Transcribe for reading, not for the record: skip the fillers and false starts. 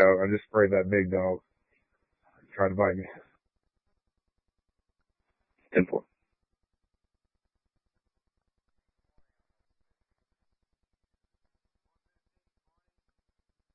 out. I'm just afraid that big dog trying to bite me. 10-4.